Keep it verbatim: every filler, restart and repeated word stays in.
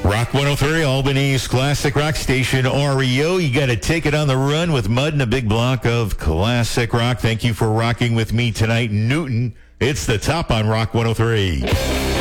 Rock one oh three, Albany's classic rock station, R E O. You got to take it on the run with Mud and a big block of classic rock. Thank you for rocking with me tonight, Newton. It's the top on Rock one oh three.